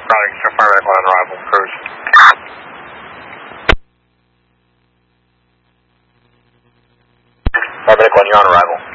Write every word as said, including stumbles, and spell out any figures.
Routing to Fire Medical on arrival, cruise. Fire Medical, you're on arrival.